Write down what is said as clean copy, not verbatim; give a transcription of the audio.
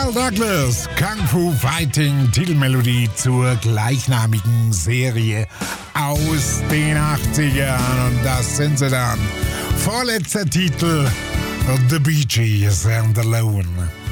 Carl Douglas, Kung Fu Fighting, Titelmelodie zur gleichnamigen Serie aus den 80ern. Und das sind sie dann. Vorletzter Titel, The Bee Gees and Alone.